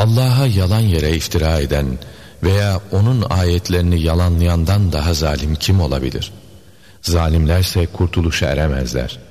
Allah'a yalan yere iftira eden veya onun ayetlerini yalanlayandan daha zalim kim olabilir? Zalimlerse kurtuluşa eremezler.